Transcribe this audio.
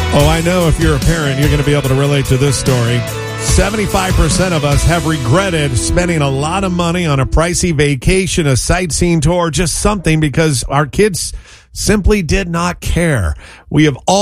Oh, I know if you're a parent, you're going to be able to relate to this story. 75% of us have regretted spending a lot of money on a pricey vacation, a sightseeing tour, just something because our kids simply did not care. We have all